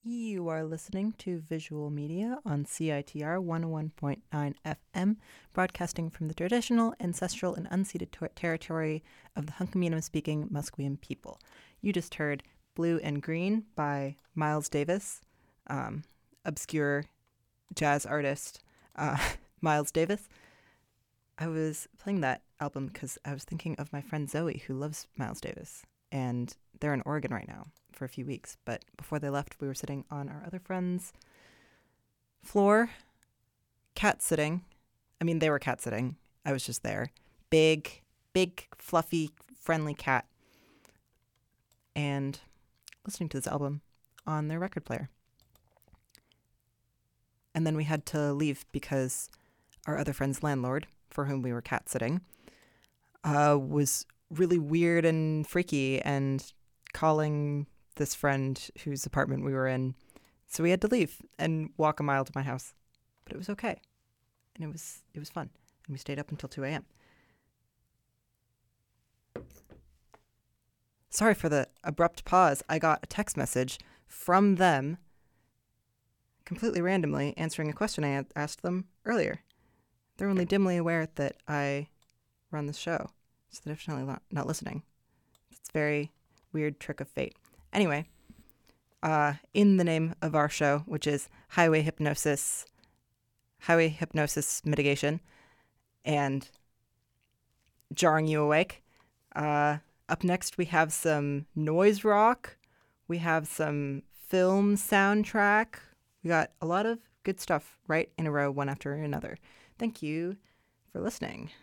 You are listening to Visual Media on CITR 101.9 FM, broadcasting from the traditional, ancestral, and unceded territory of the Hunkaminam-speaking Musqueam people. You just heard Blue and Green by Miles Davis, obscure jazz artist Miles Davis. I was playing that album because I was thinking of my friend Zoe, who loves Miles Davis, and they're in Oregon right now for a few weeks. But before they left, we were sitting on our other friend's floor, cat sitting. I mean, they were cat sitting. I was just there. Big, fluffy, friendly cat. And listening to this album on their record player. And then we had to leave because our other friend's landlord, for whom we were cat sitting, was really weird and freaky and calling this friend whose apartment we were in. So we had to leave and walk a mile to my house. But it was okay. And it was fun. And we stayed up until 2 a.m. Sorry for the abrupt pause. I got a text message from them completely randomly answering a question I asked them earlier. They're only dimly aware that I run this show, so they're definitely not listening. It's a very weird trick of fate. Anyway, in the name of our show, which is Highway Hypnosis Mitigation, and Jarring You Awake, up next we have some noise rock, we have some film soundtrack, we got a lot of good stuff right in a row, one after another. Thank you for listening.